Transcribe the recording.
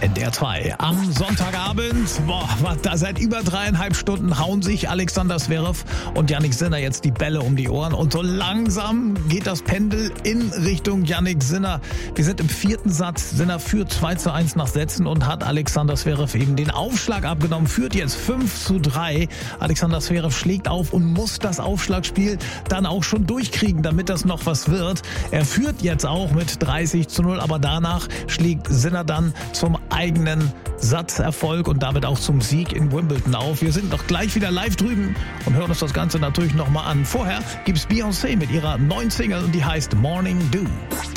NDR 2 am Sonntagabend. Da seit über 3,5 Stunden hauen sich Alexander Zverev und Jannik Sinner jetzt die Bälle um die Ohren. Und so langsam geht das Pendel in Richtung Jannik Sinner. Wir sind im 4. Satz. Sinner führt 2:1 nach Sätzen und hat Alexander Zverev eben den Aufschlag abgenommen. Führt jetzt 5:3. Alexander Zverev schlägt auf und muss das Aufschlagspiel dann auch schon durchkriegen, damit das noch was wird. Er führt jetzt auch mit 30:0, aber danach schlägt Sinner dann zum eigenen Satzerfolg und damit auch zum Sieg in Wimbledon auf. Wir sind noch gleich wieder live drüben und hören uns das Ganze natürlich nochmal an. Vorher gibt's Beyoncé mit ihrer neuen Single und die heißt Morning Dew.